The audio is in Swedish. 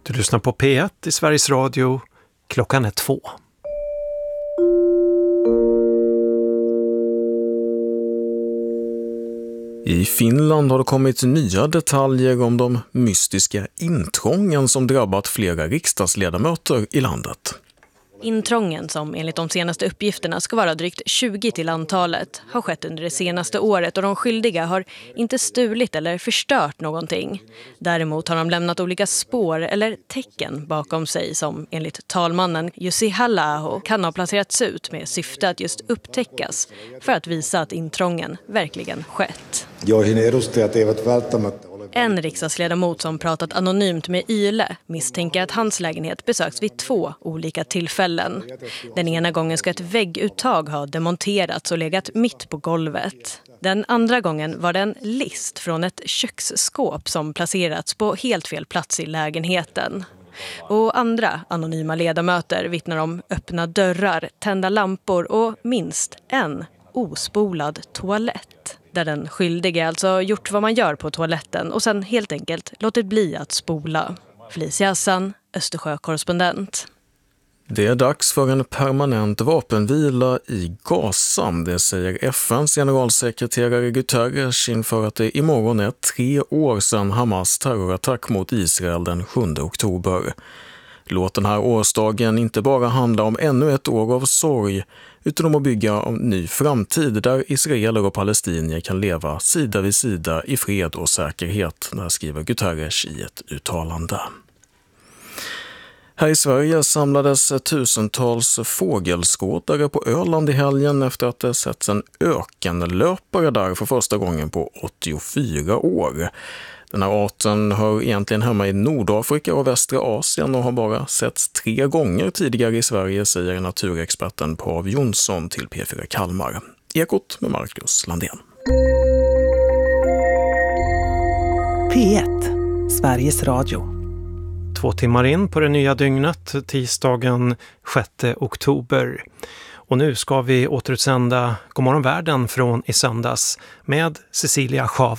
Du lyssnar på P1 i Sveriges Radio. Klockan är 2. I Finland har det kommit nya detaljer om de mystiska intrången som drabbat flera riksdagsledamöter i landet. Intrången, som enligt de senaste uppgifterna ska vara drygt 20 till antalet, har skett under det senaste året och de skyldiga har inte stulit eller förstört någonting. Däremot har de lämnat olika spår eller tecken bakom sig som enligt talmannen Jussi Halla-aho kan ha placerats ut med syfte att just upptäckas för att visa att intrången verkligen skett. En riksdagsledamot som pratat anonymt med Yle misstänker att hans lägenhet besöks vid 2 olika tillfällen. Den ena gången ska ett vägguttag ha demonterats och legat mitt på golvet. Den andra gången var det en list från ett köksskåp som placerats på helt fel plats i lägenheten. Och andra anonyma ledamöter vittnar om öppna dörrar, tända lampor och minst en ospolad toalett. Där den skyldige alltså gjort vad man gör på toaletten och sen helt enkelt låtit bli att spola. Felicia Hassan, Östersjö-korrespondent. Det är dags för en permanent vapenvila i Gaza, det säger FNs generalsekreterare Guterres inför att det imorgon är 3 år sedan Hamas terrorattack mot Israel den 7 oktober. Låt den här årsdagen inte bara handla om ännu ett år av sorg utan om att bygga en ny framtid där israeler och palestinier kan leva sida vid sida i fred och säkerhet, där skriver Guterres i ett uttalande. Här i Sverige samlades tusentals fågelskådare på Öland i helgen efter att det setts en ökenlöpare där för första gången på 84 år. Den här arten hör egentligen hemma i Nordafrika och västra Asien och har bara setts 3 gånger tidigare i Sverige, säger naturexperten Pav Jonsson till P4 Kalmar. Ekot med Marcus Landén. P1, Sveriges Radio. 2 timmar in på det nya dygnet, tisdagen 6 oktober. Och nu ska vi återutsända Godmorgon världen från i söndags med Cecilia Schav.